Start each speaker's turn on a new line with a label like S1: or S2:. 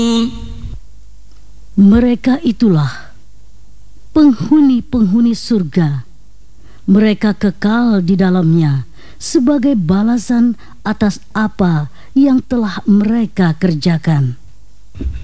S1: Mereka itulah penghuni-penghuni surga. Mereka kekal di dalamnya sebagai balasan atas apa yang telah mereka kerjakan.